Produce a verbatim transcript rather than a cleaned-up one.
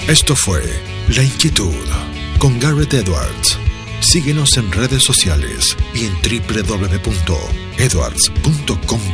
Esto fue La Inquietud con Garrett Edwards. Síguenos en redes sociales y en doble u doble u doble u punto edwards punto com